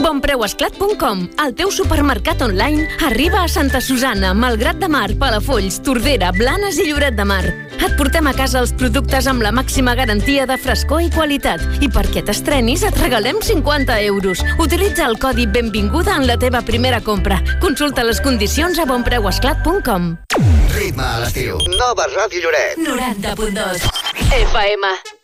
Bonpreuesclat.com, el teu supermercat online, arriba a Santa Susanna, Malgrat de Mar, Palafolls, Tordera, Blanes i Lloret de Mar. Et portem a casa els productes amb la màxima garantia de frescor i qualitat. I perquè t'estrenis et regalem 50 euros. Utilitza el codi Benvinguda en la teva primera compra. Consulta les condicions a bonpreuesclat.com. Ritme a l'estiu. Nova Ràdio Lloret. 90.2 FM.